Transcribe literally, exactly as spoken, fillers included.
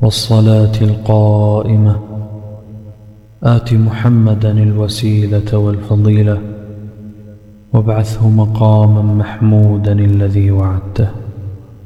والصلاة القائمة آت محمدا الوسيلة والفضيلة وابعثه مقاما محمودا الذي وعدته.